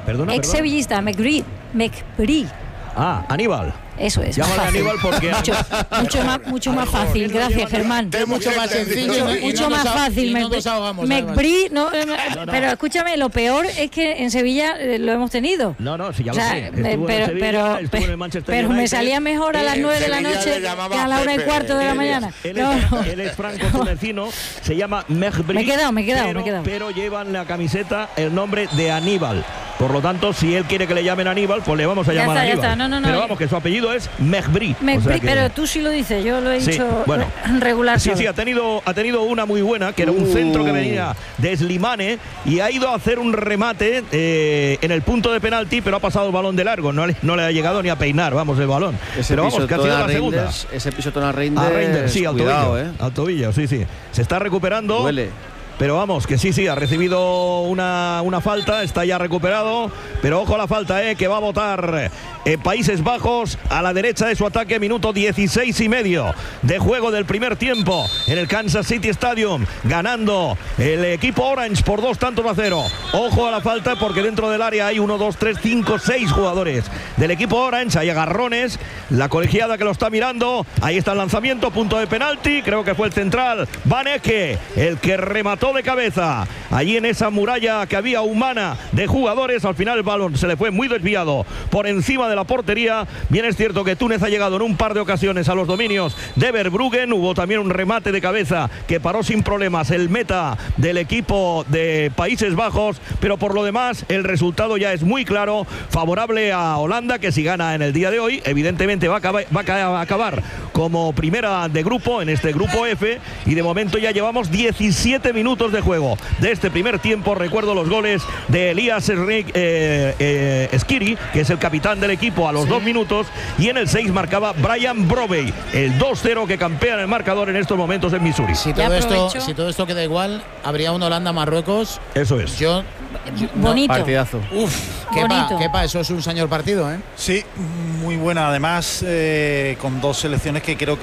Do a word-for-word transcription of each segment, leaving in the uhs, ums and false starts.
Perdona, Ex sevillista, McBride. McBride. Ah, Aníbal. Eso es. Llámale a Aníbal porque mucho, mucho más, mucho más fácil. Gracias, Germán. Es mucho más sencillo. Mucho, y mucho no más nos, fácil. y no nos ahogamos, McBride, no, eh, no, no. pero escúchame, lo peor es que en Sevilla eh, lo hemos tenido. No, no, sí, ya O lo sea, sé. me- Estuvo en pero, Sevilla, pero, estuvo en el Manchester pero me United. salía mejor a las En nueve de la Sevilla noche le llamaba que a la hora y Pepe. cuarto de la Él es- mañana. Él No, es, no. él es franco-tunecino, se llama Mejbri. Me he quedado, me he quedado, pero, me he quedado. Pero lleva en la camiseta el nombre de Aníbal. Por lo tanto, si él quiere que le llamen Aníbal, pues le vamos a Ya llamar está, ya Aníbal. está. No, no, no. Pero vamos, que su apellido es Mejbri. Me- O sea que- Pero tú sí lo dices, yo lo he Sí, dicho bueno. regular. Sí, solo. sí, ha tenido, ha tenido una muy buena, que era un Uh. centro que venía de Slimane y ha ido a hacer un remate eh, en el punto de penalti, pero ha pasado el balón de largo, no le, no le ha llegado ni a peinar, vamos, el balón. Ese pero vamos, que ha sido pisotón a la segunda. Reinders, ese pisotón a Reinders, A Reinders, sí, al cuidado, tobillo, eh. al tobillo, sí, sí. Se está recuperando. Duele. Pero vamos, que sí, sí, ha recibido una, una falta, está ya recuperado. Pero ojo a la falta, eh, que va a votar eh, Países Bajos a la derecha de su ataque, minuto dieciséis y medio de juego del primer tiempo en el Kansas City Stadium, ganando el equipo Orange por dos tantos a cero. Ojo a la falta porque dentro del área hay uno, dos, tres, cinco, seis jugadores del equipo Orange, hay agarrones, la colegiada que lo está mirando, ahí está el lanzamiento, punto de penalti, creo que fue el central, Vaneke, el que remató de cabeza allí en esa muralla que había humana de jugadores. Al final el balón se le fue muy desviado por encima de la portería. Bien es cierto que Túnez ha llegado en un par de ocasiones a los dominios de Verbruggen. Hubo también un remate de cabeza que paró sin problemas el meta del equipo de Países Bajos, pero por lo demás el resultado ya es muy claro, favorable a Holanda, que si gana en el día de hoy evidentemente va a acabar, va a acabar como primera de grupo en este grupo F, y de momento ya llevamos diecisiete minutos de juego de este primer tiempo. Recuerdo los goles de Elías Esri, eh, eh, Skiri, que es el capitán del equipo, a los sí. dos minutos, y en el seis marcaba Brian Brovey, el dos cero que campea en el marcador en estos momentos en Missouri. Si todo, esto, si todo esto queda igual, habría un Holanda-Marruecos. Eso es. Yo, yo bonito. No, partidazo. Uf, Kepa, Kepa, eso es un señor partido, ¿eh? Sí, muy buena. Además, eh, con dos selecciones que creo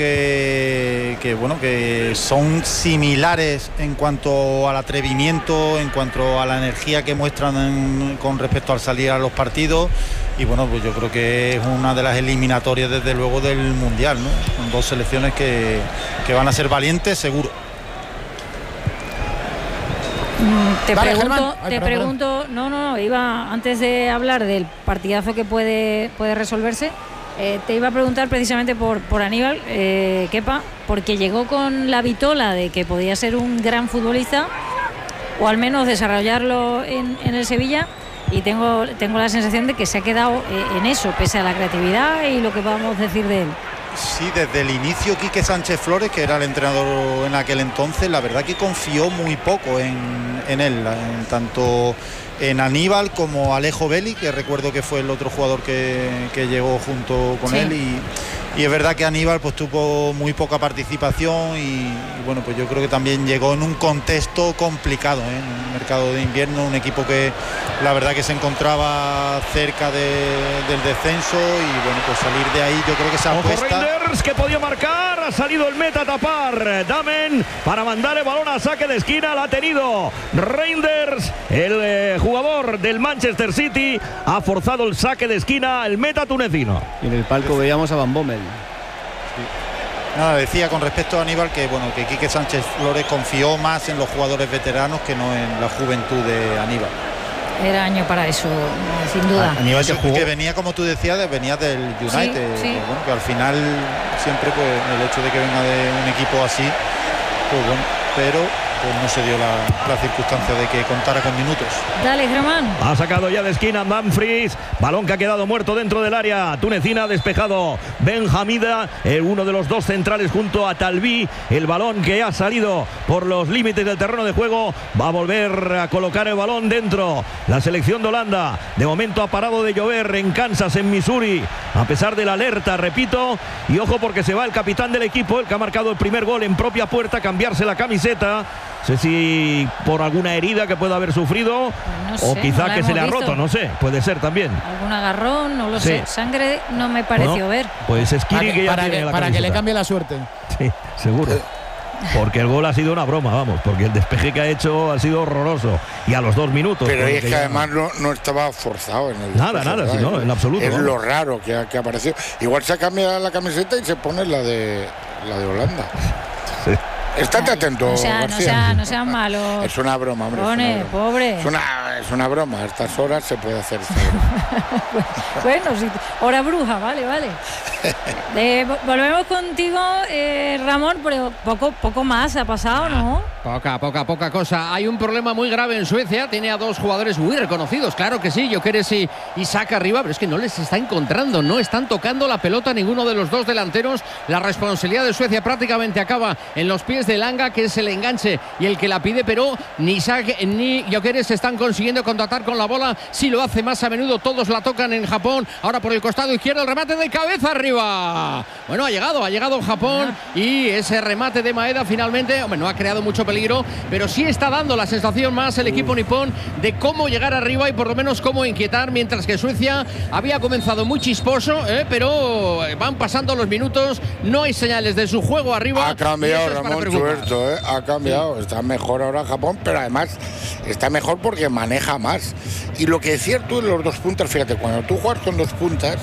que, que, bueno, que son similares en cuanto al atrevimiento, en cuanto a la energía que muestran en, con respecto al salir a los partidos. Y bueno, pues yo creo que es una de las eliminatorias desde luego del Mundial, ¿no? Son dos selecciones que, que van a ser valientes, seguro. Te Vale, pregunto, Ay, te perdón, pregunto, no, no, iba antes de hablar del partidazo que puede, puede resolverse, eh, te iba a preguntar precisamente por, por Aníbal, eh, Kepa, porque llegó con la vitola de que podía ser un gran futbolista, o al menos desarrollarlo en, en el Sevilla, y tengo, tengo la sensación de que se ha quedado eh, en eso, pese a la creatividad y lo que podamos decir de él. Sí, desde el inicio Quique Sánchez Flores, que era el entrenador en aquel entonces, la verdad que confió muy poco en, en él, en tanto en Aníbal como Alejo Belli, que recuerdo que fue el otro jugador que, que llegó junto con sí. él, y, y es verdad que Aníbal pues tuvo muy poca participación y, y bueno, pues yo creo que también llegó en un contexto complicado, ¿eh? En un mercado de invierno, un equipo que la verdad que se encontraba cerca de, del descenso, y bueno, pues salir de ahí yo creo que se apuesta. Reinders, que podía marcar, ha salido el meta a tapar Damen para mandar el balón a saque de esquina, la ha tenido Reinders, el eh, jugador del Manchester City, ha forzado el saque de esquina, el meta tunecino. Y en el palco veíamos a Van Bommel. Sí. Nada, decía con respecto a Aníbal que bueno, que Quique Sánchez Flores confió más en los jugadores veteranos que no en la juventud de Aníbal. Era año para eso, sin duda. Aníbal que, jugó. que venía, como tú decías, venía del United, sí, sí. Que, bueno, que al final siempre pues el hecho de que venga de un equipo así, pues bueno, pero pues no se dio la, la circunstancia de que contara con minutos. Dale, Germán. Ha sacado ya de esquina Manfries, balón que ha quedado muerto dentro del área tunecina, despejado Benhamida, eh, uno de los dos centrales junto a Talbi, el balón que ha salido por los límites del terreno de juego, va a volver a colocar el balón dentro la selección de Holanda. De momento ha parado de llover en Kansas, en Missouri, a pesar de la alerta, repito, y ojo porque se va el capitán del equipo, el que ha marcado el primer gol en propia puerta, a cambiarse la camiseta. No sé si por alguna herida que pueda haber sufrido, pues no o sé, quizá no que se le ha visto. roto, no sé, puede ser también. Algún agarrón, no lo sí. sé. Sangre no me pareció bueno, ver. Pues Skiri para que, que ya para tiene que, la para camiseta. que le cambie la suerte. Sí, seguro. porque el gol ha sido una broma, vamos, porque el despeje que ha hecho ha sido horroroso y a los dos minutos. Pero es que, que ya... además no, no estaba forzado en el nada, despeje, nada, si no, en absoluto. Es vamos. lo raro que ha, que ha aparecido. Igual se cambia la camiseta y se pone la de la de Holanda. Sí. Estate atento, no sea, García. no sea, no sean malos. Es una broma, hombre. Pone, es una broma. pobre. Es una, es una broma. A estas horas se puede hacer esto. Bueno, sí, hora bruja, vale, vale. Eh, volvemos contigo, eh, Ramón, pero poco, poco más ha pasado, ¿no? Poca, poca, poca cosa. Hay un problema muy grave en Suecia. Tiene a dos jugadores muy reconocidos. Claro que sí, Gyökeres y Isak arriba, pero es que no les está encontrando. No están tocando la pelota ninguno de los dos delanteros. La responsabilidad de Suecia prácticamente acaba en los pies de Langa, que es el enganche y el que la pide, pero ni Isak ni Gyökeres están consiguiendo contactar con la bola. Si lo hace más a menudo, todos la tocan en Japón. Ahora por el costado izquierdo, el remate de cabeza arriba. Bueno, ha llegado, ha llegado Japón y ese remate de Maeda finalmente, hombre, no ha creado mucho peligro, pero sí está dando la sensación más el equipo nipón de cómo llegar arriba y por lo menos cómo inquietar, mientras que Suecia había comenzado muy chisposo, ¿eh? Pero van pasando los minutos, no hay señales de su juego arriba. Ha cambiado Ramón Chuerto, ¿eh? Ha cambiado, sí. Está mejor ahora Japón, pero además está mejor porque maneja más. Y lo que es cierto de los dos puntas, fíjate, cuando tú juegas con dos puntas,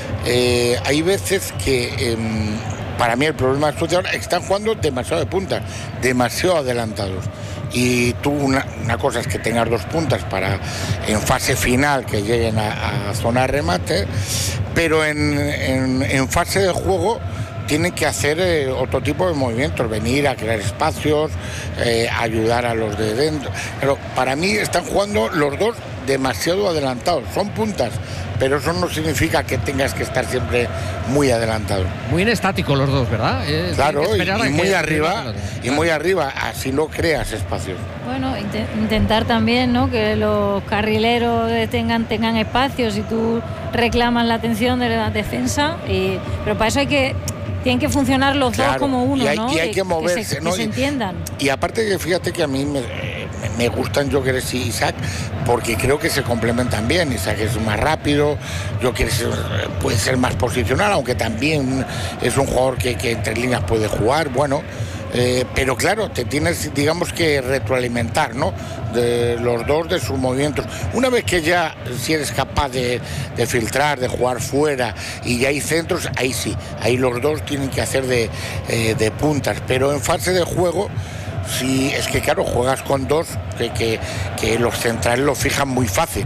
eh, hay veces que eh, para mí el problema es que ahora están jugando demasiado de puntas, demasiado adelantados. Y tú una, una cosa es que tengas dos puntas para en fase final que lleguen a, a zona de remate, pero en, en, en fase de juego tienen que hacer eh, otro tipo de movimientos, venir a crear espacios, eh, ayudar a los de dentro. Pero para mí están jugando los dos demasiado adelantados, son puntas, pero eso no significa que tengas que estar siempre muy adelantado. Muy estáticos los dos, ¿verdad? Es, claro, y, y muy que... arriba, y claro. muy arriba, así no creas espacios. Bueno, int- intentar también, ¿no?, que los carrileros tengan, tengan espacios y tú reclamas la atención de la defensa, y, pero para eso hay que... Tienen que funcionar los claro, dos como uno, y hay, ¿no? Y hay que, que moverse, que se, ¿no? Que se entiendan. Y, y aparte que fíjate que a mí me, me gustan Gyökeres y Isak porque creo que se complementan bien. Isak es más rápido, Gyökeres puede ser más posicional, aunque también es un jugador que, que entre líneas puede jugar, bueno... Eh, pero claro, te tienes, digamos, que retroalimentar, ¿no?, de los dos, de sus movimientos. Una vez que ya, si eres capaz de, de filtrar, de jugar fuera y ya hay centros, ahí sí, ahí los dos tienen que hacer de, eh, de puntas. Pero en fase de juego, sí, es que claro, juegas con dos que, que, que los centrales lo fijan muy fácil.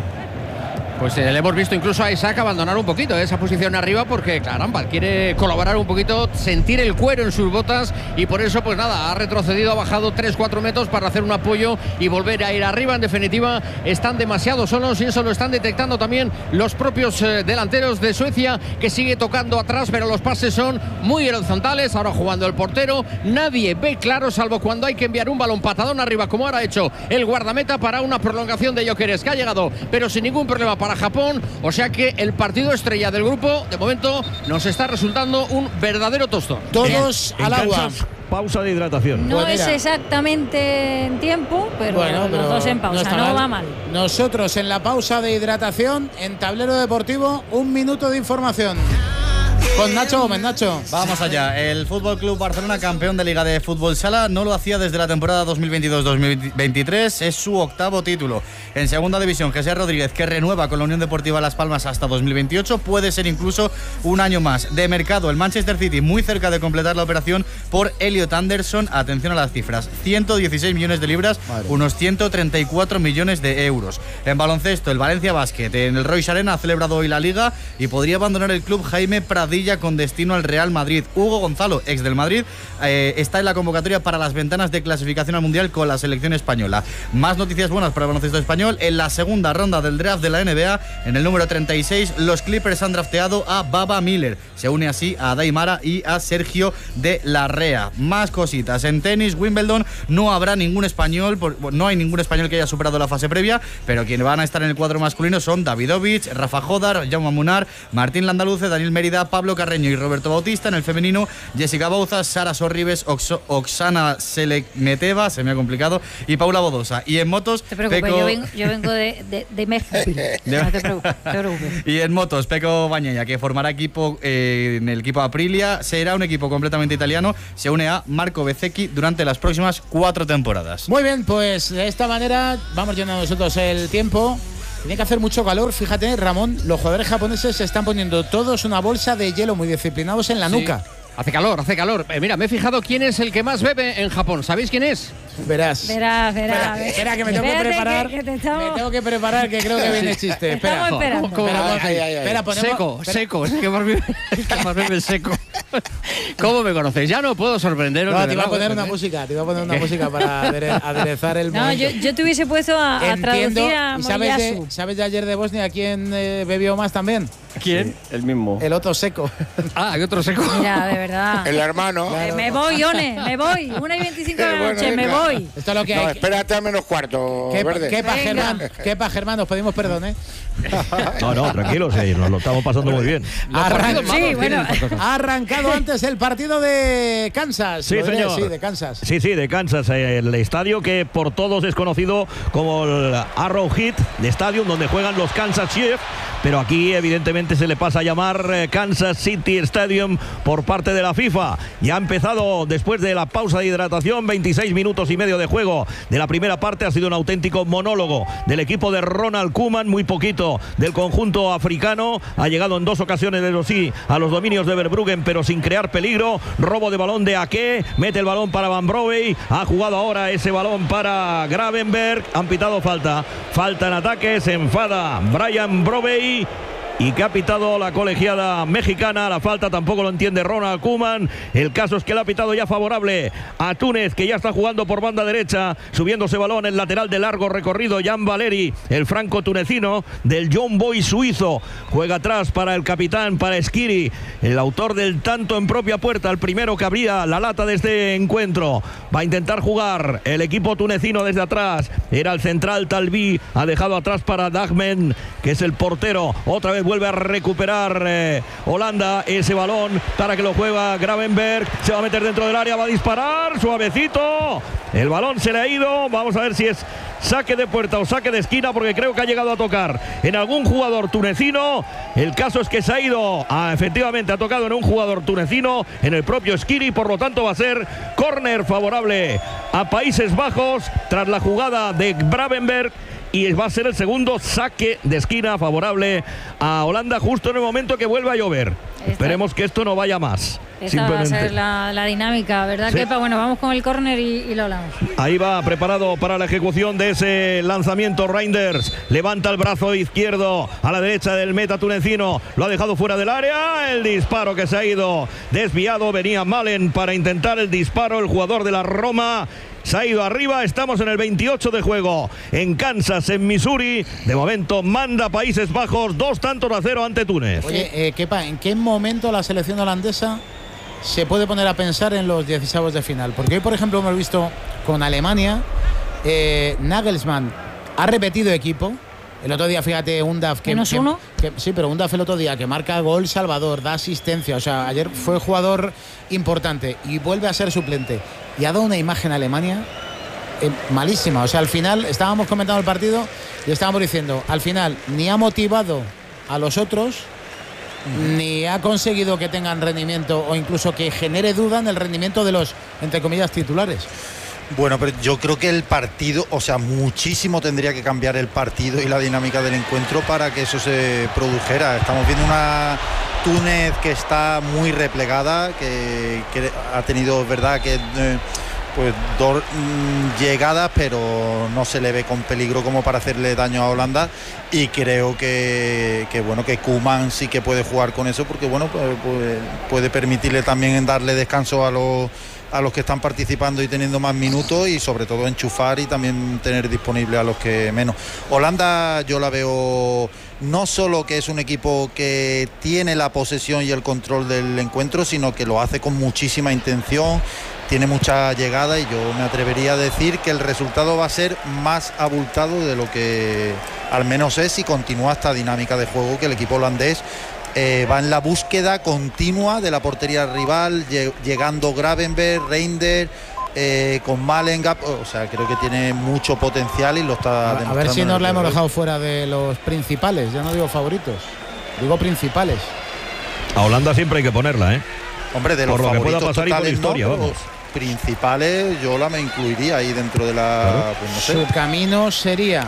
Pues eh, le hemos visto incluso a Isak abandonar un poquito esa posición arriba porque, caramba, quiere colaborar un poquito, sentir el cuero en sus botas y por eso, pues nada, ha retrocedido, ha bajado tres cuatro metros para hacer un apoyo y volver a ir arriba. En definitiva, están demasiado solos y eso lo están detectando también los propios eh, delanteros de Suecia, que sigue tocando atrás, pero los pases son muy horizontales. Ahora jugando el portero, nadie ve claro, salvo cuando hay que enviar un balón patadón arriba, como ahora ha hecho el guardameta para una prolongación de Gyökeres, que ha llegado, pero sin ningún problema para para Japón, o sea que el partido estrella del grupo de momento nos está resultando un verdadero tostón. Todos en, al en agua. Kansas, pausa de hidratación. No pues es exactamente en tiempo, pero bueno, los pero dos en pausa, no, no va mal. Nosotros en la pausa de hidratación, en Tablero Deportivo, un minuto de información. Con Nacho Gómez. Nacho, vamos allá. El Fútbol Club Barcelona, campeón de Liga de Fútbol Sala, no lo hacía desde la temporada dos mil veintidós dos mil veintitrés. Es su octavo título. En segunda división, José Rodríguez, que renueva con la Unión Deportiva Las Palmas hasta dos mil veintiocho, puede ser incluso un año más. De mercado, el Manchester City muy cerca de completar la operación por Elliot Anderson. Atención a las cifras: ciento dieciséis millones de libras, Madre. unos ciento treinta y cuatro millones de euros. En baloncesto, el Valencia Basket en el Royce Arena ha celebrado hoy la Liga y podría abandonar el club Jaime Pradilla con destino al Real Madrid. Hugo Gonzalo, ex del Madrid, eh, está en la convocatoria para las ventanas de clasificación al Mundial con la selección española. Más noticias buenas para el baloncesto español. En la segunda ronda del draft de la N B A, en el número treinta y seis, los Clippers han drafteado a Baba Miller. Se une así a Daimara y a Sergio de la Rea. Más cositas. En tenis, Wimbledon, no habrá ningún español, por, no hay ningún español que haya superado la fase previa, pero quienes van a estar en el cuadro masculino son Davidovich, Rafa Jodar, Jaume Munar, Martín Landaluce, Daniel Mérida, Pablo Carreño y Roberto Bautista. En el femenino, Jessica Bouzas, Sara Sorribes, Oxo- Oksana Selekmeteva, se me ha complicado, y Paula Bodosa. Y en motos, No te preocupes, Peco... yo vengo, yo vengo de, de, de México. No te preocupes, no te preocupes. Y en motos, Peco Bañaya, que formará equipo eh, en el equipo Aprilia, será un equipo completamente italiano, se une a Marco Bezzecchi durante las próximas cuatro temporadas. Muy bien, pues de esta manera vamos llenando nosotros el tiempo. Tiene que hacer mucho calor, fíjate, Ramón, los jugadores japoneses se están poniendo todos una bolsa de hielo muy disciplinados en la Sí. nuca. Hace calor, hace calor. Eh, mira, me he fijado quién es el que más bebe en Japón. ¿Sabéis quién es? Verás. Verás, verás. Espera, espera, que me tengo que Espérate, preparar. que- que te estamos- Me tengo que preparar, que creo que viene el chiste. Espera. Estamos esperando. ¿Cómo? Espera, Ay, ay, ay, ay. espera, ponemos- Seco, espera. seco, es el que más bebe, el que más bebe seco. ¿Cómo me conocéis? Ya no puedo sorprenderos. No, de te iba a verdad, poner una ¿eh? música, te iba a poner una música para adere- aderezar el No, momento. yo, yo te hubiese puesto a, a Entiendo. traducir a ¿Y sabes de, Moriyasu. sabes de ayer de Bosnia quién eh, bebió más también? ¿Quién? El mismo. El otro seco. Ah, hay otro seco. Mira, de verdad. El hermano. Eh, me voy, One, me voy. una y veinticinco de la Bueno, noche, me venga. voy. Esto es lo que No, hay. espérate a menos cuarto, ¿Qué, Verde. qué pa, Venga. Germán? ¿Qué pa, Germán? Nos pedimos perdón, ¿eh? No, no, tranquilos, eh, nos lo estamos pasando muy bien. Arran- Sí, malos bueno. tienen estas cosas. Ha arrancado antes el partido de Kansas. Sí, ¿Lo diré? señor. Sí, de Kansas. Sí, sí, de Kansas, eh, el estadio que por todos es conocido como el Arrowhead Stadium, donde juegan los Kansas Chiefs, pero aquí evidentemente se le pasa a llamar eh, Kansas City Stadium por parte de la FIFA. Ya ha empezado después de la pausa de hidratación, veintiséis minutos y medio de juego de la primera parte, ha sido un auténtico monólogo del equipo de Ronald Koeman, muy poquito del conjunto africano, ha llegado en dos ocasiones, eso sí, a los dominios de Verbruggen, pero sin crear peligro. Robo de balón de Ake, mete el balón para Van Brovey, ha jugado ahora ese balón para Gravenberg, han pitado falta, falta en ataque, se enfada Brian Brovey. Y que ha pitado la colegiada mexicana, la falta tampoco lo entiende Ronald Koeman. El caso es que le ha pitado ya favorable a Túnez, que ya está jugando por banda derecha, subiéndose balón el lateral de largo recorrido, Jan Valeri, el franco tunecino del John Boy suizo, juega atrás para el capitán, para Skiri, el autor del tanto en propia puerta, el primero que abría la lata de este encuentro. Va a intentar jugar el equipo tunecino desde atrás, era el central Talbi, ha dejado atrás para Dagmen, que es el portero, otra vez vuelve a recuperar eh, Holanda ese balón para que lo juega Gravenberg, se va a meter dentro del área, va a disparar, suavecito, el balón se le ha ido, vamos a ver si es saque de puerta o saque de esquina, porque creo que ha llegado a tocar en algún jugador tunecino. El caso es que se ha ido, a, efectivamente ha tocado en un jugador tunecino, en el propio Skiri, por lo tanto va a ser córner favorable a Países Bajos tras la jugada de Gravenberg. Y va a ser el segundo saque de esquina favorable a Holanda justo en el momento que vuelve a llover. Esta- Esperemos que esto no vaya más. Esta va a Simplemente. ser la, la dinámica, ¿verdad, Sí. Kepa? Bueno, vamos con el córner y, y lo hablamos. Ahí va, preparado para la ejecución de ese lanzamiento Reinders. Levanta el brazo izquierdo a la derecha del meta tunecino. Lo ha dejado fuera del área. El disparo que se ha ido desviado. Venía Malen para intentar el disparo. El jugador de la Roma se ha ido arriba. Estamos en el veintiocho de juego en Kansas, en Missouri. De momento manda Países Bajos dos tantos a cero ante Túnez. Oye, eh, Kepa, ¿en qué momento la selección holandesa se puede poner a pensar en los dieciseis de final? Porque hoy, por ejemplo, hemos visto con Alemania, eh, Nagelsmann ha repetido equipo. El otro día, fíjate, Undaf que, ¿Menos que- uno? que- sí, pero Undaf el otro día que marca gol Salvador, da asistencia. O sea, ayer fue jugador importante y vuelve a ser suplente. Y ha dado una imagen a Alemania eh, malísima. O sea, al final estábamos comentando el partido y estábamos diciendo, al final ni ha motivado a los otros, ni ha conseguido que tengan rendimiento o incluso que genere duda en el rendimiento de los, entre comillas, titulares. Bueno, pero yo creo que el partido, o sea, muchísimo tendría que cambiar el partido y la dinámica del encuentro para que eso se produjera. Estamos viendo una Túnez que está muy replegada, que, que ha tenido, es verdad, que eh, pues dos mm, llegadas, pero no se le ve con peligro como para hacerle daño a Holanda. Y creo que, que bueno, que Koeman sí que puede jugar con eso, porque bueno, pues, pues, puede permitirle también darle descanso a los a los que están participando y teniendo más minutos, y sobre todo enchufar y también tener disponible a los que menos. Holanda yo la veo no solo que es un equipo que tiene la posesión y el control del encuentro, sino que lo hace con muchísima intención, tiene mucha llegada, y yo me atrevería a decir que el resultado va a ser más abultado de lo que al menos es si continúa esta dinámica de juego que el equipo holandés eh, va en la búsqueda continua de la portería rival, llegando Gravenberch, Reinders, eh, con Malengap, o sea, creo que tiene mucho potencial y lo está demostrando. A ver si nos la hemos dejado fuera de los principales, ya no digo favoritos, digo principales. A Holanda siempre hay que ponerla, ¿eh? Hombre, de los por lo que pueda pasar totales, y por historia, no, vamos. Principales, yo la me incluiría ahí dentro de la... Claro. Pues no sé. Su camino sería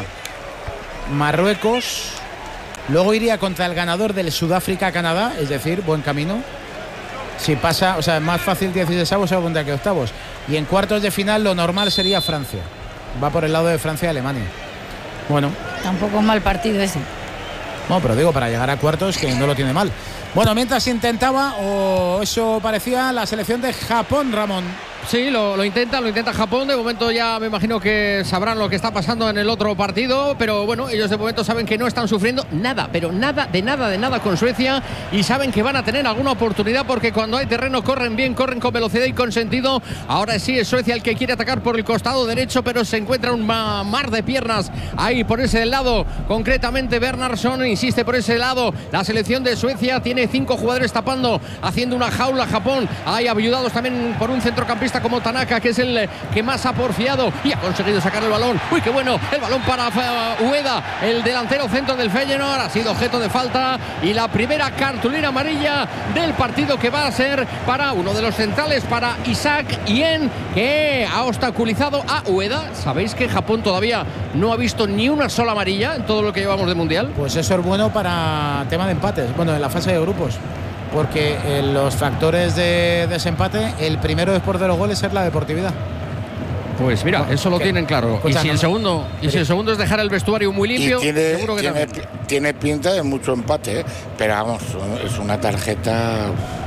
Marruecos, luego iría contra el ganador del Sudáfrica-Canadá, es decir, buen camino. Si pasa, o sea, es más fácil dieciseisavos o contra que octavos. Y en cuartos de final lo normal sería Francia. Va por el lado de Francia y Alemania. Bueno. Tampoco es mal partido ese. No, pero digo, para llegar a cuartos que no lo tiene mal. Bueno, mientras intentaba, o eso parecía, la selección de Japón, Ramón. Sí, lo, lo intenta, lo intenta Japón. De momento ya me imagino que sabrán lo que está pasando en el otro partido, pero bueno, ellos de momento saben que no están sufriendo nada, pero nada, de nada, de nada con Suecia, y saben que van a tener alguna oportunidad porque cuando hay terreno corren bien, corren con velocidad y con sentido. Ahora sí es Suecia el que quiere atacar por el costado derecho, pero se encuentra un mar de piernas ahí por ese lado. Concretamente Bernhardsson insiste por ese lado. La selección de Suecia tiene cinco jugadores tapando, haciendo una jaula Japón. Hay ayudados también por un centrocampista como Tanaka, que es el que más ha porfiado y ha conseguido sacar el balón. Uy, qué bueno, el balón para uh, Ueda, el delantero centro del Feyenoord, ha sido objeto de falta y la primera cartulina amarilla del partido, que va a ser para uno de los centrales, para Isaac Hien, que ha obstaculizado a Ueda. ¿Sabéis que Japón todavía no ha visto ni una sola amarilla en todo lo que llevamos de Mundial? Pues eso es bueno para tema de empates, bueno, en la fase de grupos, porque en los factores de desempate, el primero después de los goles es la deportividad. Pues mira, eso lo tienen claro. Escucha, y si no, el segundo y si el segundo es dejar el vestuario muy limpio, y tiene, seguro que tiene, también. tiene pinta de mucho empate, ¿eh? Pero vamos, es una tarjeta.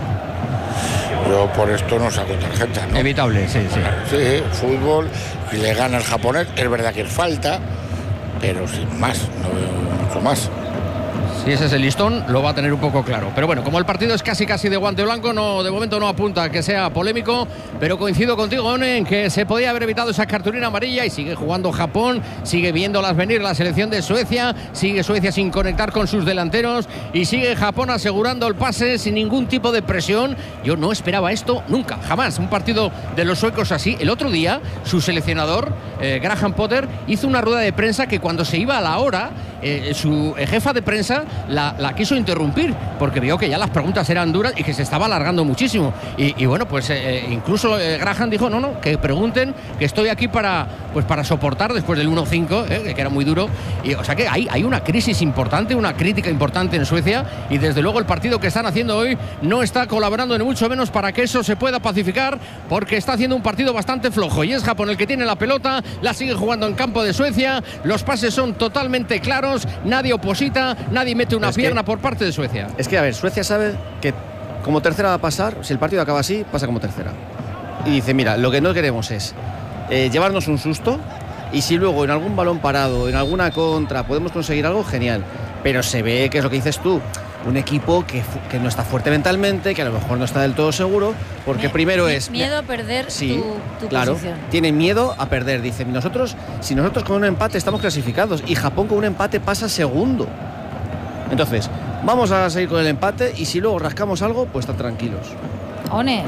Yo por esto no saco tarjeta, ¿no? Evitable, sí, sí. Sí, fútbol, y le gana el japonés, es verdad que es falta, pero sin más, no veo mucho más. Si ese es el listón, lo va a tener un poco claro. Pero bueno, como el partido es casi casi de guante blanco, no, de momento no apunta a que sea polémico, pero coincido contigo, One, en que se podía haber evitado esa cartulina amarilla, y sigue jugando Japón, sigue viéndolas venir la selección de Suecia, sigue Suecia sin conectar con sus delanteros y sigue Japón asegurando el pase sin ningún tipo de presión. Yo no esperaba esto nunca, jamás, un partido de los suecos así. El otro día, su seleccionador, eh, Graham Potter, hizo una rueda de prensa que cuando se iba a la hora, eh, su jefa de prensa La, la quiso interrumpir porque vio que ya las preguntas eran duras y que se estaba alargando muchísimo, y, y bueno, pues eh, incluso eh, Graham dijo no, no, que pregunten, que estoy aquí para, pues para soportar después del uno cinco, eh, que era muy duro, y, o sea que hay, hay una crisis importante, una crítica importante en Suecia, y desde luego el partido que están haciendo hoy no está colaborando ni mucho menos para que eso se pueda pacificar, porque está haciendo un partido bastante flojo, y es Japón el que tiene la pelota, la sigue jugando en campo de Suecia, los pases son totalmente claros, nadie oposita, nadie mete una es pierna que, por parte de Suecia. Es que, a ver, Suecia sabe que como tercera va a pasar, si el partido acaba así, pasa como tercera. Y dice, mira, lo que no queremos es eh, llevarnos un susto, y si luego en algún balón parado, en alguna contra, podemos conseguir algo, genial. Pero se ve que es lo que dices tú, un equipo que, que no está fuerte mentalmente, que a lo mejor no está del todo seguro, porque Me, primero me, es... Miedo a perder sí, tu, tu claro, posición. Tiene miedo a perder, dice, nosotros, si nosotros con un empate estamos clasificados, y Japón con un empate pasa segundo. Entonces, vamos a seguir con el empate, y si luego rascamos algo, pues están tranquilos. One.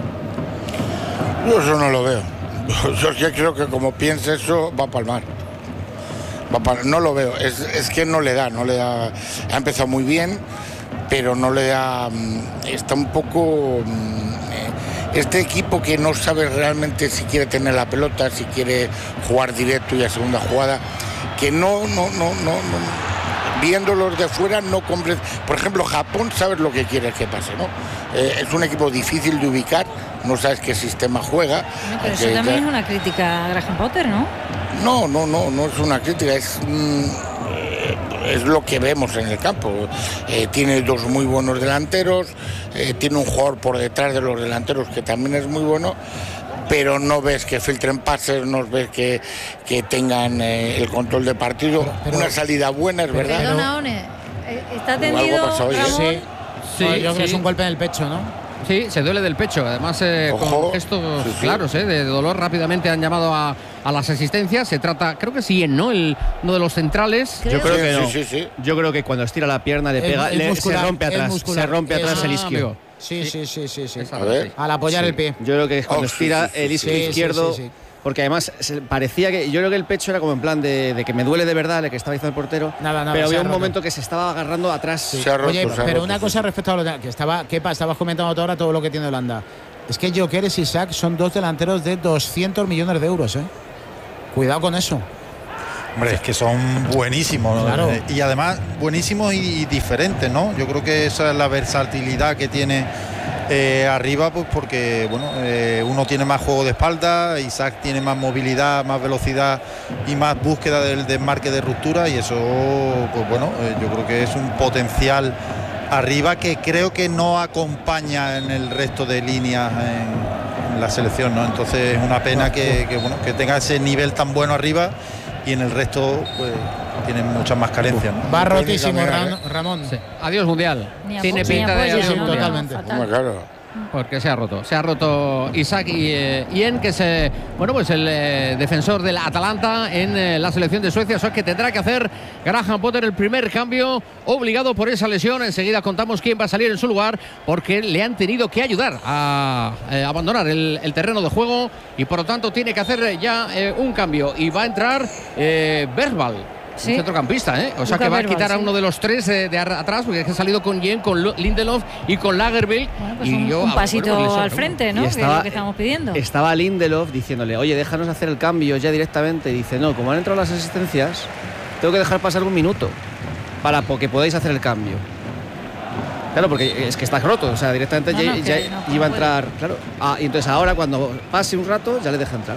Yo eso no lo veo. Yo es que creo que como piense eso, va a palmar. Va a palmar. No lo veo. Es, es que no le da, no le da. Ha empezado muy bien, pero no le da. Está un poco. Este equipo que no sabe realmente si quiere tener la pelota, si quiere jugar directo y a segunda jugada, que no, no, no, no, no. Viéndolos de fuera no comprende. Por ejemplo, Japón sabes lo que quiere que pase, ¿no? Eh, es un equipo difícil de ubicar, no sabes qué sistema juega. No, pero eso también es una crítica a Graham Potter, ¿no? No, no, no, no es una crítica, es, mm, es lo que vemos en el campo. Eh, tiene dos muy buenos delanteros, eh, tiene un jugador por detrás de los delanteros que también es muy bueno, pero no ves que filtren pases, no ves que, que tengan eh, el control de partido. Pero, pero, una salida buena, es verdad. Perdona, One, ¿está tendido, hoy, Ramón? Sí, sí, yo creo sí. que es un golpe en el pecho, ¿no? Sí, se duele del pecho, además eh, con gestos sí, sí. claros eh, de dolor. Rápidamente han llamado a, a las asistencias. Se trata, creo que sí, ¿no? El, uno de los centrales. Yo creo que no. Sí, sí, sí. Yo creo que cuando estira la pierna le pega, El- el le- muscular, se rompe el atrás, muscular. se rompe atrás Ah, el isquio. amigo. Sí, sí, sí, sí, sí. Esa- A ver. Al apoyar Sí. el pie. Yo creo que es cuando Oh, sí, estira sí, sí, el sí. isquio Sí, sí, izquierdo. sí, sí. Porque además se- parecía que. Yo creo que el pecho era como en plan de, de que me duele de verdad, el que estaba diciendo el portero. Nada, nada, pero se había ha un roto. momento que se estaba agarrando atrás. Se ha roto, Oye, se ha pero roto, una sí, cosa sí. respecto a lo de- que estaba, Kepa, estabas comentando ahora todo lo que tiene Holanda. Es que Gyökeres y Isaac son dos delanteros de doscientos millones de euros, ¿eh? Cuidado con eso. Hombre, es que son buenísimos, ¿no? Claro. Eh, y además buenísimos y, y diferentes, ¿no? Yo creo que esa es la versatilidad que tiene eh, arriba, pues porque bueno, eh, uno tiene más juego de espalda, Isaac tiene más movilidad, más velocidad y más búsqueda del desmarque de ruptura, y eso, pues bueno, eh, yo creo que es un potencial arriba que creo que no acompaña en el resto de líneas en, en la selección, ¿no? Entonces es una pena que, que, bueno, que tenga ese nivel tan bueno arriba y en el resto pues tienen muchas más carencias, ¿no? Va rotísimo, Técnica, Ram- Ramón. Sí. Adiós mundial. Ni Tiene apoyo, pinta ni de apoyo, adiós sí, no, mundial. totalmente. fatal. Hombre, claro. Porque se ha roto, se ha roto Isaac y eh, Ien, que es eh, bueno, pues el eh, defensor del Atalanta en eh, la selección de Suecia. Eso es que tendrá que hacer Graham Potter el primer cambio obligado por esa lesión. Enseguida contamos quién va a salir en su lugar, porque le han tenido que ayudar a eh, abandonar el, el terreno de juego y por lo tanto tiene que hacer ya eh, un cambio y va a entrar eh, Bergvall. Sí. Un centrocampista, ¿eh? O sea Luka que va a Bergvall, quitar a sí. uno de los tres eh, de ar- atrás, porque es que ha salido con Jen, con Lo- Lindelof y con Lagerbielke. Bueno, pues y un, yo, un ah, pasito bueno, pues le al sobra frente, Y ¿no? Que es estaba- lo que estamos pidiendo. Estaba Lindelof diciéndole, oye, déjanos hacer el cambio ya directamente. Y dice, no, como han entrado las asistencias, tengo que dejar pasar un minuto para que podáis hacer el cambio. Claro, porque es que está roto, o sea, directamente No, ya, no, ya que no, iba a no entrar, claro. Ah, y entonces ahora cuando pase un rato ya le deja entrar.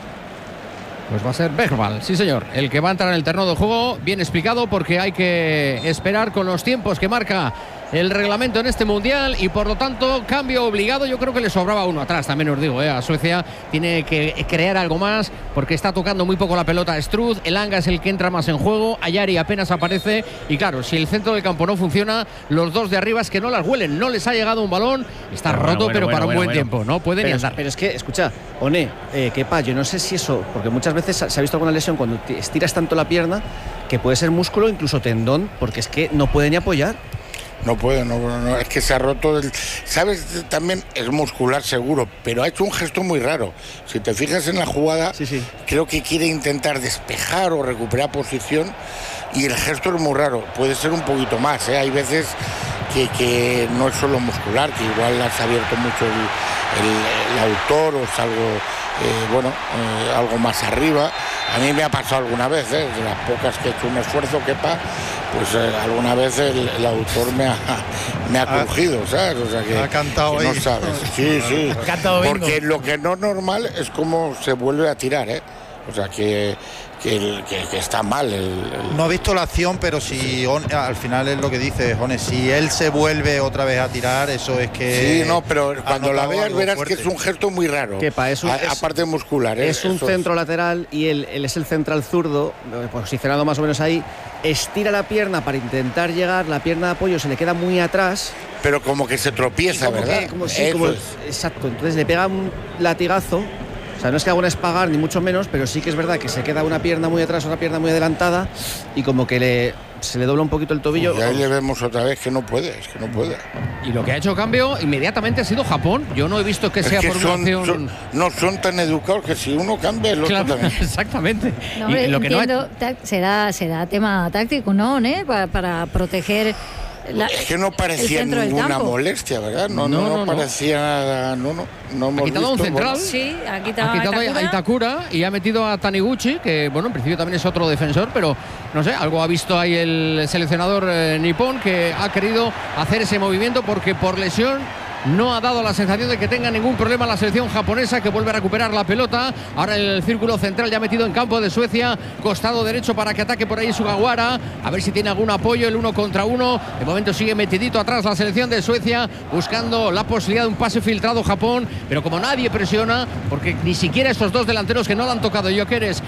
Pues va a ser Bergvall, sí señor, el que va a entrar en el terreno de juego, bien explicado, porque hay que esperar con los tiempos que marca el reglamento en este mundial y por lo tanto cambio obligado. Yo creo que le sobraba uno atrás, también os digo, ¿eh? A Suecia tiene que crear algo más porque está tocando muy poco la pelota a Struth. Elanga es el que entra más en juego, Ayari apenas aparece y claro, si el centro del campo no funciona, los dos de arriba es que no las huelen, no les ha llegado un balón, está Bueno, roto bueno, pero bueno, para bueno, un buen bueno. tiempo, no puede ni Pero, andar. pero es que, escucha, One, eh, Kepa, yo no sé si eso, porque muchas veces se ha visto alguna lesión cuando te estiras tanto la pierna que puede ser músculo, incluso tendón, porque es que no puede ni apoyar. No puede, no, no, no, es que se ha roto. El, ¿sabes? También es muscular seguro, pero ha hecho un gesto muy raro. Si te fijas en la jugada, Sí, sí. creo que quiere intentar despejar o recuperar posición y el gesto es muy raro. Puede ser un poquito más, ¿eh? Hay veces que, que no es solo muscular, que igual has abierto mucho el, el, el autor o es algo, eh, bueno, eh, algo más arriba. A mí me ha pasado alguna vez, ¿eh? De las pocas que he hecho un esfuerzo, Kepa, pues eh, alguna vez el, el autor me ha, me ha Ha- crujido, ¿sabes? O sea que, ha cantado que no ahí. sabes. Sí, sí. Ha cantado bingo. Porque lo que no es normal es cómo se vuelve a tirar, ¿eh? O sea que, que, el- que- que está mal. El, el- No he visto la acción, pero si On- al final es lo que dice Jones, si él se vuelve otra vez a tirar, eso es que Sí, no, pero ha cuando la notado veas algo verás fuerte. que es un gesto muy raro. Kepa, es un- A- es- aparte muscular, ¿eh? Es un Eso centro lateral y él, él es el central zurdo, eh, posicionado más o menos ahí. Estira la pierna para intentar llegar, la pierna de apoyo se le queda muy atrás. Pero como que se y tropieza, como ¿verdad? que- como- sí, Eso como- es. exacto, entonces le pega un latigazo. O sea, no es que haga un espagar ni mucho menos, pero sí que es verdad que se queda una pierna muy atrás, una pierna muy adelantada y como que le, se le dobla un poquito el tobillo. Y ahí le vemos otra vez que no puede, es que no puede. Y lo que ha hecho cambio inmediatamente ha sido Japón. Yo no he visto que Es sea que por son, una acción. son- no son tan educados que si uno cambia, el otro Claro, también. exactamente. No, hombre, y lo que no ha- entiendo, ta- será, será tema táctico, ¿no? ¿Eh? Para, para proteger la- Es que no el parecía centro del ninguna campo. molestia, ¿verdad? No, No, no, no, no, no. parecía nada. No, no, no hemos Ha quitado a un visto, central. bueno. Sí, ha quitado, Ha quitado a a Itakura. Itakura y ha metido a Taniguchi, que bueno, en principio también es otro defensor, pero no sé, algo ha visto ahí el seleccionador eh, nipón, que ha querido hacer ese movimiento porque por lesión no ha dado la sensación de que tenga ningún problema la selección japonesa, que vuelve a recuperar la pelota. Ahora el círculo central ya metido en campo de Suecia, costado derecho para que ataque por ahí Sugawara, a ver si tiene algún apoyo, el uno contra uno. De momento sigue metidito atrás la selección de Suecia, buscando la posibilidad de un pase filtrado Japón, pero como nadie presiona, porque ni siquiera estos dos delanteros que no le han tocado, Gyökeres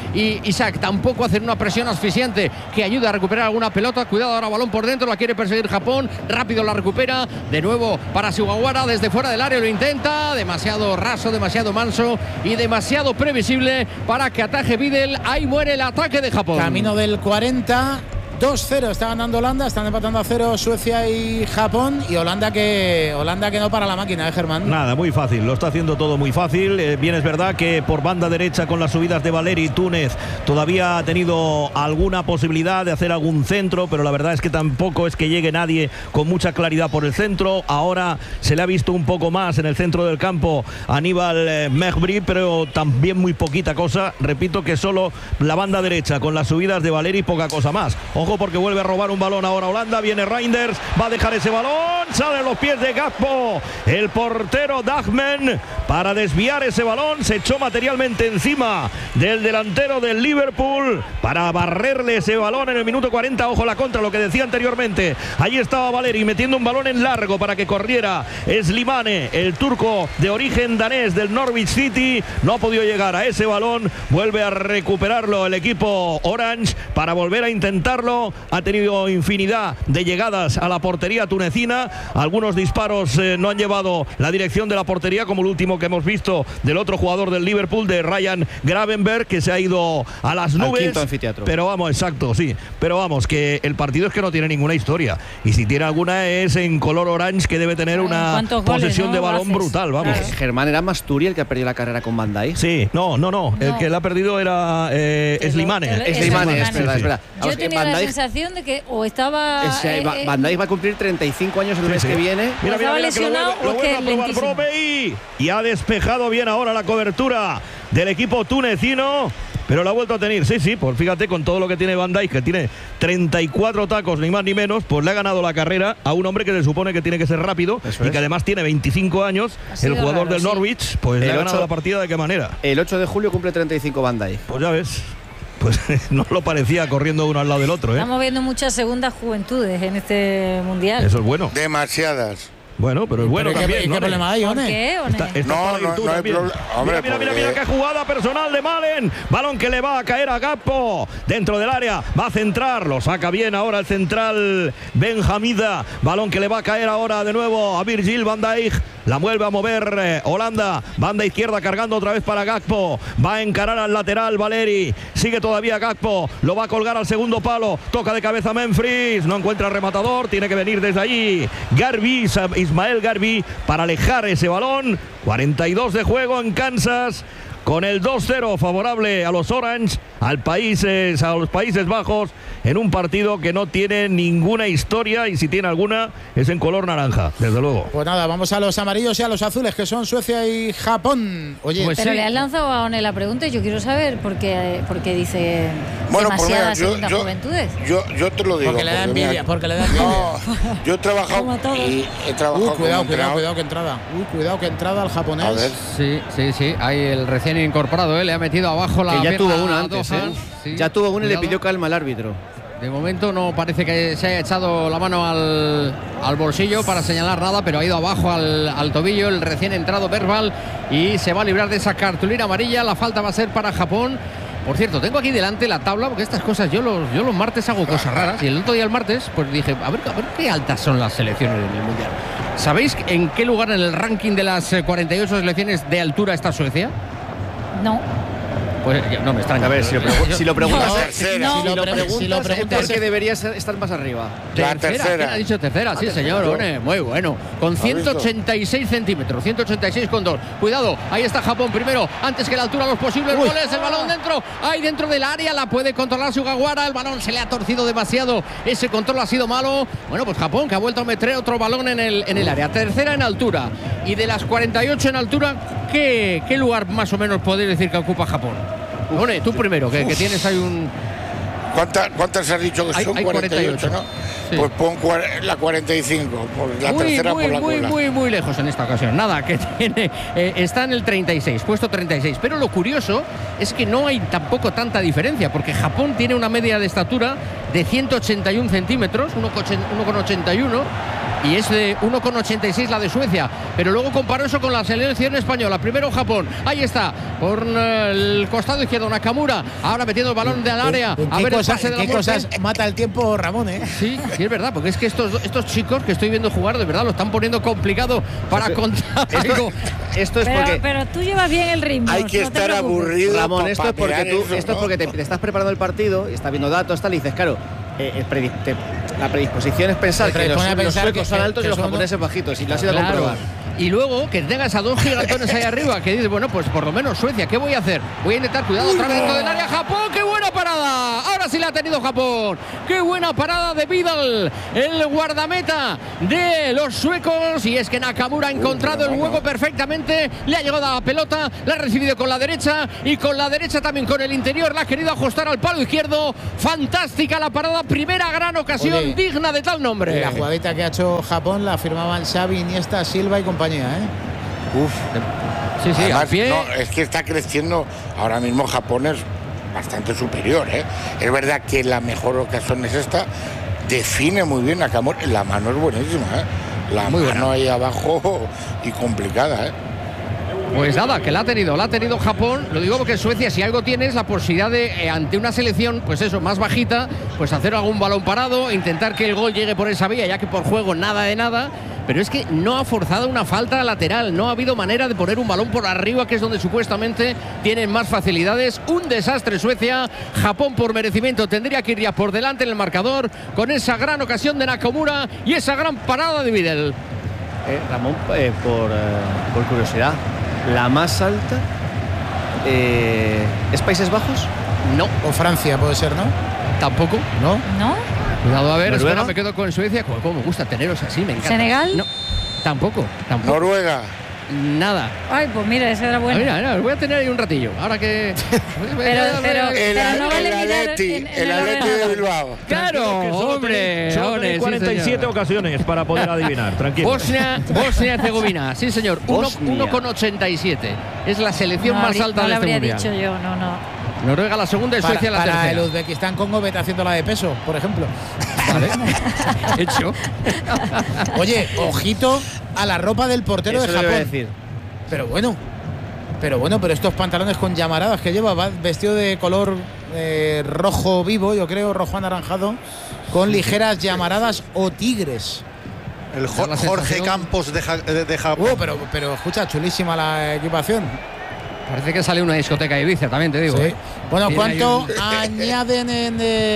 y Isaac tampoco hacen una presión asfixiante que ayuda a recuperar alguna pelota. Cuidado ahora, balón por dentro, la quiere perseguir Japón, rápido la recupera, de nuevo para Sugawara desde fuera del área, lo intenta, demasiado raso, demasiado manso y demasiado previsible para que ataje Videl. Ahí muere el ataque de Japón. Camino del cuarenta. dos cero está ganando Holanda, están empatando a cero Suecia y Japón, y Holanda que Holanda que no para la máquina, ¿eh, Germán? Nada, muy fácil, lo está haciendo todo muy fácil. Eh, bien es verdad que por banda derecha con las subidas de Valeri y Túnez todavía ha tenido alguna posibilidad de hacer algún centro, pero la verdad es que tampoco es que llegue nadie con mucha claridad por el centro. Ahora se le ha visto un poco más en el centro del campo a Aníbal eh, Mejbri, pero también muy poquita cosa. Repito que solo la banda derecha con las subidas de Valeri, poca cosa más. Ojo, porque vuelve a robar un balón ahora Holanda. Viene Reinders, va a dejar ese balón, sale los pies de Gakpo, el portero Dagmen, para desviar ese balón. Se echó materialmente encima del delantero del Liverpool para barrerle ese balón en el minuto cuarenta. Ojo la contra, lo que decía anteriormente. Allí estaba Valeri metiendo un balón en largo para que corriera Slimane, el turco de origen danés del Norwich City. No ha podido llegar a ese balón. Vuelve a recuperarlo el equipo Orange para volver a intentarlo. Ha tenido infinidad de llegadas a la portería tunecina. Algunos disparos eh, no han llevado la dirección de la portería, como el último que hemos visto del otro jugador del Liverpool, de Ryan Gravenberch, que se ha ido a las nubes. Al quinto anfiteatro. Pero vamos, exacto, sí. Pero vamos, que el partido es que no tiene ninguna historia. Y si tiene alguna es en color orange, que debe tener una posesión goles, ¿no? de balón brutal, vamos. Claro. Germán, ¿era Masturi el que ha perdido la carrera con Van Dijk? Sí, no, no, no. no. El que la ha perdido era eh, Slimane. Slimane, es verdad, es verdad. Yo tenía la sensación de que o estaba Ese, eh, Van Dijk va a cumplir treinta y cinco años el sí, mes sí. que viene. Mira, mira, mira, lesionado, que lo vuelve, lo vuelve a probar Brobey, y ha despejado bien ahora la cobertura del equipo tunecino, pero la ha vuelto a tener. Sí, sí, pues fíjate, con todo lo que tiene Van Dijk, que tiene treinta y cuatro tacos, ni más ni menos, pues le ha ganado la carrera a un hombre que se supone que tiene que ser rápido. Eso y es. Que además tiene veinticinco años, el jugador raro, del Norwich, sí. Pues el le ha ganado ocho, la partida. ¿De qué manera? El ocho de julio cumple treinta y cinco Van Dijk. Pues ya ves. Pues no lo parecía corriendo uno al lado del otro, ¿eh? Estamos viendo muchas segundas juventudes en este mundial. Eso es bueno. Demasiadas. Bueno, pero es bueno ¿Pero también. ¿Qué, ¿no? ¿qué problema hay, ¿Por One? qué, One? Está, está no, no, no hay problema. Mira, mira, mira, mira, qué jugada personal de Malen. Balón que le va a caer a Gakpo dentro del área. Va a centrar, lo saca bien ahora el central Benhamida. Balón que le va a caer ahora de nuevo a Virgil van Dijk. La vuelve a mover eh, Holanda. Banda izquierda cargando otra vez para Gakpo. Va a encarar al lateral Valeri. Sigue todavía Gakpo. Lo va a colgar al segundo palo. Toca de cabeza Memphis. No encuentra rematador. Tiene que venir desde allí Garbi, Ismael Garbi, para alejar ese balón. cuarenta y dos de juego en Kansas, con el dos cero favorable a los Orange, al países, a los Países Bajos, en un partido que no tiene ninguna historia, y si tiene alguna es en color naranja, desde luego. Pues nada, vamos a los amarillos y a los azules, que son Suecia y Japón. Oye, pues pero sí. Le has lanzado a One la pregunta y yo quiero saber por qué, por qué dice bueno, demasiadas pues segundas yo, juventudes. Yo, yo te lo digo. Porque le da envidia, mira, porque le da envidia. No, yo he trabajado y he trabajado uh, cuidado, con cuidado, cuidado que entrada. Uy, cuidado que entrada al japonés. A ver. Sí, sí, sí. Ahí el recién incorporado, ¿eh? Le ha metido abajo la. Que ya tuvo una antes, ¿eh? Sí. Ya tuvo una y le pidió calma al árbitro. De momento no parece que se haya echado la mano al, al bolsillo para señalar nada, pero ha ido abajo al, al tobillo el recién entrado Verbal y se va a librar de esa cartulina amarilla. La falta va a ser para Japón. Por cierto, tengo aquí delante la tabla, porque estas cosas, yo los, yo los martes hago cosas raras, y el otro día el martes pues dije, a ver, a ver qué altas son las selecciones en el Mundial. ¿Sabéis en qué lugar en el ranking de las cuarenta y ocho selecciones de altura está Suecia? No. Pues no me extraña. A ver, si lo, pregu si lo preguntas, no, tercera. No. si lo preguntas, si lo preguntas es que deberías estar más arriba. La tercera. tercera. ¿Quién ha dicho tercera? Sí, señor. One, muy bueno. Con ciento ochenta y seis centímetros, ciento ochenta y seis con dos. Cuidado, ahí está Japón primero, antes que la altura los posibles Uy. goles. El balón dentro, ahí dentro del área, la puede controlar Sugawara. El balón se le ha torcido demasiado. Ese control ha sido malo. Bueno, pues Japón que ha vuelto a meter otro balón en el, en el área. Tercera en altura. Y de las cuarenta y ocho en altura, ¿qué, qué lugar más o menos podéis decir que ocupa Japón? One, tú primero, que, que tienes ahí un... ¿Cuántas, ¿Cuántas has dicho que hay, son? Hay cuarenta y ocho, cuarenta y ocho, ¿no? Sí. Pues pon la cuarenta y cinco, por la muy, tercera muy, por la muy, cola. muy, muy lejos en esta ocasión. Nada, que tiene, eh, está en el treinta y seis, puesto treinta y seis. Pero lo curioso es que no hay tampoco tanta diferencia, porque Japón tiene una media de estatura de ciento ochenta y un centímetros, uno con ochenta y uno, y es de uno coma ochenta y seis la de Suecia, pero luego comparo eso con la selección española. Primero Japón, ahí está, por el costado izquierdo Nakamura, ahora metiendo el balón del área, ¿En a qué ver cosa- el pase de la qué muerte. cosas mata el tiempo Ramón, eh? Sí, sí, es verdad, porque es que estos, estos chicos que estoy viendo jugar, de verdad, lo están poniendo complicado para contar algo. Esto es Pero, porque pero tú llevas bien el ritmo. Hay que no te estar preocupes. aburrido. Ramón, pa- esto pa es porque mirar tú, eso, esto es ¿no? porque te, te estás preparando el partido y estás viendo datos, tal, y dices, claro, eh, el predi- te- la predisposición es pensar Te que los, predispone a los pensar suecos que- son altos que y los son- japoneses bajitos, y lo has ido a Claro. comprobar. Y luego que tengas a dos gigantones ahí arriba, que dices, bueno, pues por lo menos Suecia, ¿qué voy a hacer? Voy a intentar, cuidado, otra vez dentro del área, Japón, ¡qué buena parada! Ahora sí la ha tenido Japón, ¡qué buena parada de Vidal, el guardameta de los suecos! Y es que Nakamura ha encontrado el hueco perfectamente, le ha llegado a la pelota, la ha recibido con la derecha y con la derecha también con el interior, la ha querido ajustar al palo izquierdo. Fantástica la parada, primera gran ocasión, Oye, digna de tal nombre. La jugadita que ha hecho Japón la firmaban Xavi, Iniesta, Silva y compañía, ¿eh? Uf. Sí, sí, Además, al pie. no, es que está creciendo. Ahora mismo Japón es bastante superior, ¿eh? Es verdad que la mejor ocasión es esta. Define muy bien Nakamura. La mano es buenísima, ¿eh? La Muy mano buena. ahí abajo y complicada, ¿eh? Pues nada, que la ha tenido, la ha tenido Japón. Lo digo porque Suecia, si algo tiene, es la posibilidad de, eh, ante una selección, pues eso, más bajita, pues hacer algún balón parado, intentar que el gol llegue por esa vía, ya que por juego nada de nada. Pero es que no ha forzado una falta lateral, no ha habido manera de poner un balón por arriba, que es donde supuestamente tienen más facilidades. Un desastre Suecia. Japón, por merecimiento, tendría que ir ya por delante en el marcador, con esa gran ocasión de Nakamura y esa gran parada de Vidal. Eh, Ramón, eh, por, eh, por curiosidad, ¿la más alta eh, es Países Bajos? No, O Francia puede ser, ¿no? tampoco. ¿No? ¿No? Cuidado, a ver, ¿Noruega? espera, me quedo con Suecia. Como, como me gusta teneros así, me encanta. ¿Senegal? No, tampoco, tampoco. Noruega. Nada. Ay, pues mira, esa era Ah, buena. mira, mira, os voy a tener ahí un ratillo. Ahora que. Pero, pero, El, pero no vale el mirar Atleti, en- en el el Atleti de ordenador. Bilbao. Claro, Que solo hombre. tenéis- solo hombre, tenéis sí, cuarenta y siete señor. ocasiones para poder adivinar, tranquilo. Bosnia, Bosnia Herzegovina, sí señor, Bosnia. uno coma ochenta y siete. Es la selección No más habría- alta no de lo este habría mundial. dicho yo, no, no. Noruega la segunda y Para, Suecia la para tercera. el Uzbekistán Congo vete haciendo la de peso, por ejemplo. Vale. Hecho. Oye, ojito a la ropa del portero Eso de le iba a Japón. decir. Pero bueno, pero bueno, pero estos pantalones con llamaradas que lleva, va vestido de color eh, rojo vivo, yo creo, rojo anaranjado, con ligeras llamaradas o tigres. El Da la Jo- Jorge sensación- Campos de, Ja- de, de Japón. Uh, pero, pero escucha, chulísima la equipación. Parece que sale una discoteca de Ibiza, también te digo. Sí. ¿eh? Bueno, Tiene ahí ¿cuánto un- añaden en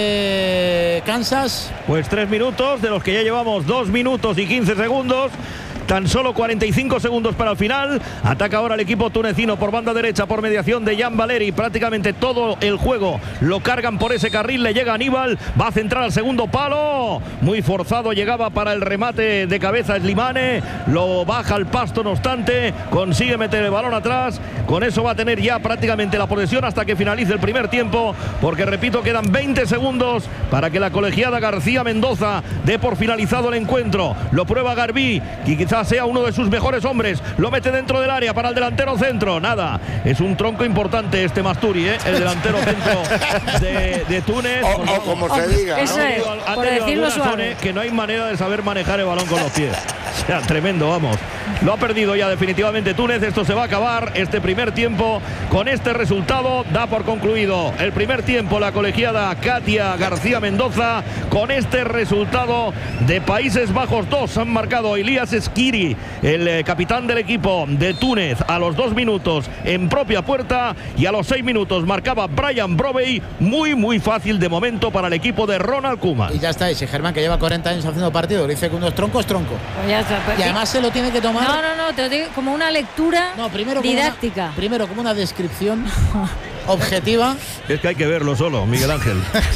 eh, Kansas? Pues tres minutos, de los que ya llevamos dos minutos y quince segundos. Tan solo cuarenta y cinco segundos para el final. Ataca ahora el equipo tunecino por banda derecha, por mediación de Jan Valeri. Prácticamente todo el juego lo cargan por ese carril. Le llega Aníbal, va a centrar al segundo palo. Muy forzado llegaba para el remate de cabeza Slimane. Lo baja al pasto, no obstante. Consigue meter el balón atrás. Con eso va a tener ya prácticamente la posesión hasta que finalice el primer tiempo. Porque repito, quedan veinte segundos para que la colegiada García Mendoza dé por finalizado el encuentro. Lo prueba Garbí, y quizás sea uno de sus mejores hombres. Lo mete dentro del área para el delantero centro. Nada, es un tronco importante este Masturi, ¿eh? El delantero centro de, de Túnez. O, o como se diga, Eso ¿no? es. Ha por tenido decirlo algunas suave. zonas que no hay manera de saber manejar el balón con los pies. O sea, tremendo, vamos. Lo ha perdido ya definitivamente Túnez. Esto se va a acabar. Este primer tiempo, con este resultado, da por concluido el primer tiempo la colegiada Katia García Mendoza. Con este resultado de Países Bajos dos, han marcado Elías Esquiri, el eh, capitán del equipo de Túnez, a los dos minutos en propia puerta, y a los seis minutos marcaba Brian Brobey. Muy, muy fácil de momento para el equipo de Ronald Koeman. Y ya está, y si Germán, que lleva cuarenta años haciendo partido, le dice que uno es tronco, es tronco. Pues ya está, pues, Y además se lo tiene que tomar. no, no, no, te lo digo como una lectura No, primero como didáctica. Una, primero como una descripción objetiva. Es que hay que verlo solo, Miguel Ángel.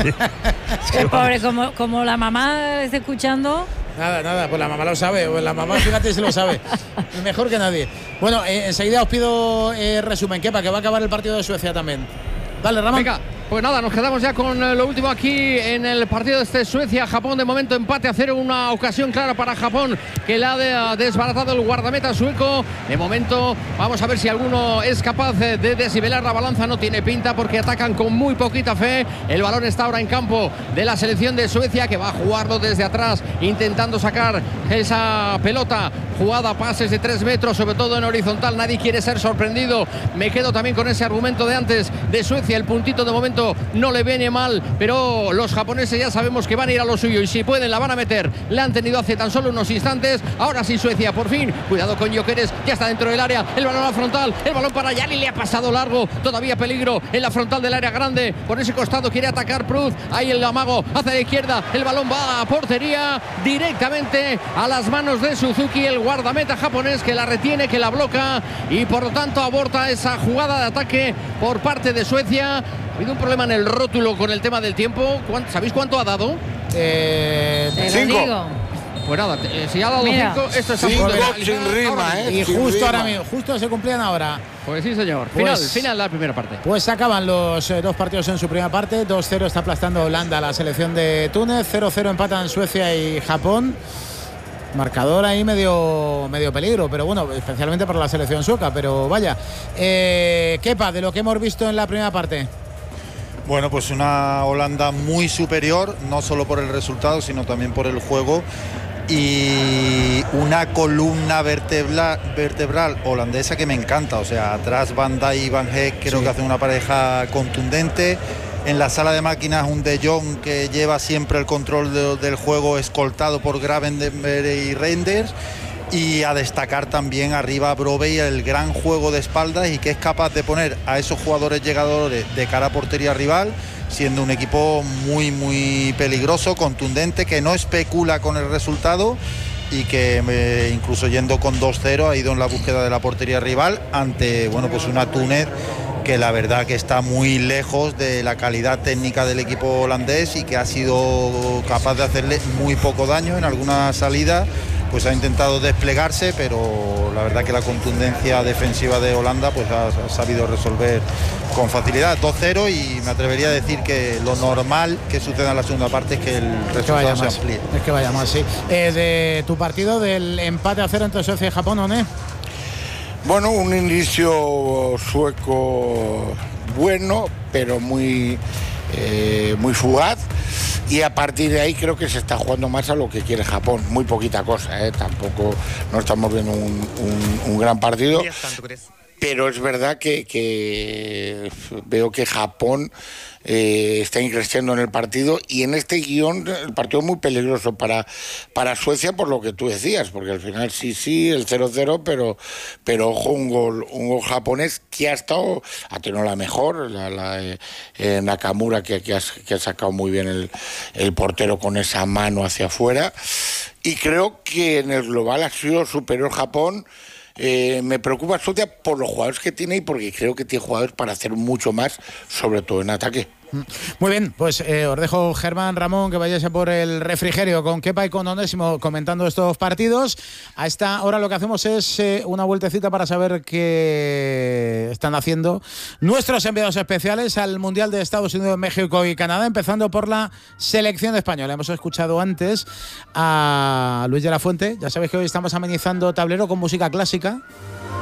El pobre, como, como la mamá está escuchando. Nada, nada, pues la mamá lo sabe, o la mamá, fíjate, se lo sabe. Mejor que nadie. Bueno, eh, enseguida os pido eh, resumen, Kepa, que va a acabar el partido de Suecia también. Dale, Ramón. Venga. Pues nada, nos quedamos ya con lo último aquí en el partido de este Suecia-Japón. De momento empate a cero, una ocasión clara para Japón que la ha desbaratado el guardameta sueco. De momento vamos a ver si alguno es capaz de desnivelar la balanza. No tiene pinta porque atacan con muy poquita fe. El balón está ahora en campo de la selección de Suecia, que va a jugarlo desde atrás intentando sacar esa pelota jugada, pases de tres metros, sobre todo en horizontal. Nadie quiere ser sorprendido. Me quedo también con ese argumento de antes de Suecia. El puntito de momento no le viene mal, pero los japoneses ya sabemos que van a ir a lo suyo y si pueden la van a meter. La han tenido hace tan solo unos instantes. Ahora sí Suecia, por fin. Cuidado con Gyökeres, ya está dentro del área. El balón a la frontal, el balón para Yali, le ha pasado largo. Todavía peligro en la frontal del área grande. Por ese costado quiere atacar Pruz. Ahí el amago hacia la izquierda. El balón va a portería, directamente a las manos de Suzuki, el guardameta japonés, que la retiene, que la bloca y por lo tanto aborta esa jugada de ataque por parte de Suecia. Ha habido un problema en el rótulo con el tema del tiempo. ¿Sabéis cuánto ha dado? Eh, cinco. Pues nada, eh, si ha dado Mira. cinco, esto es Cinco absoluto. sin rima, ¿eh? y sin justo rima. ahora mismo, justo se cumplían ahora. Pues sí, señor. Final, Pues- final de la primera parte. Pues acaban los eh, dos partidos en su primera parte. dos cero está aplastando Holanda a la selección de Túnez. cero cero empatan Suecia y Japón. Marcador ahí medio, medio peligro, pero bueno, especialmente para la selección sueca. Pero vaya, eh, Kepa, de lo que hemos visto en la primera parte. Bueno, pues una Holanda muy superior, no solo por el resultado, sino también por el juego. Y una columna vertebral, vertebral holandesa que me encanta. O sea, atrás Van Dijk y Van Heek creo Sí. que hacen una pareja contundente. En la sala de máquinas un De Jong que lleva siempre el control de- del juego, escoltado por Gravenberg y Reinders. Y a destacar también arriba Brobbey, el gran juego de espaldas y que es capaz de poner a esos jugadores llegadores de cara a portería rival, siendo un equipo muy muy peligroso, contundente, que no especula con el resultado y que eh, incluso yendo con dos cero ha ido en la búsqueda de la portería rival ante, bueno, pues una Túnez que la verdad que está muy lejos de la calidad técnica del equipo holandés y que ha sido capaz de hacerle muy poco daño en alguna salida. Pues ha intentado desplegarse, pero la verdad que la contundencia defensiva de Holanda pues ha, ha sabido resolver con facilidad. dos cero y me atrevería a decir que lo normal que suceda en la segunda parte es que el Es que vaya resultado se más. amplíe. Es que vaya más, sí. Eh, de tu partido del empate a cero entre Suecia y Japón, ¿o no? Bueno, un inicio sueco bueno, pero muy, eh, muy fugaz. Y a partir de ahí creo que se está jugando más a lo que quiere Japón. Muy poquita cosa, ¿eh? Tampoco no estamos viendo un, un- un gran partido. Pero es verdad que, que veo que Japón eh, está increciendo en el partido y en este guión el partido es muy peligroso para, para Suecia por lo que tú decías, porque al final sí, sí, el cero cero, pero, pero ojo, un gol, un gol japonés que ha estado, ha tenido la mejor, la, la, eh, eh, Nakamura que, que, ha, que ha sacado muy bien el, el portero con esa mano hacia afuera, y creo que en el global ha sido superior Japón. Eh, me preocupa Suecia por los jugadores que tiene y porque creo que tiene jugadores para hacer mucho más, sobre todo en ataque. Muy bien, pues eh, os dejo, Germán, Ramón, que vayáis a por el refrigerio con Kepa y con Onésimo comentando estos partidos. A esta hora lo que hacemos es eh, una vueltecita para saber qué están haciendo nuestros enviados especiales al Mundial de Estados Unidos, México y Canadá, empezando por la selección española. Hemos escuchado antes a Luis de la Fuente. Ya sabéis que hoy estamos amenizando tablero con música clásica.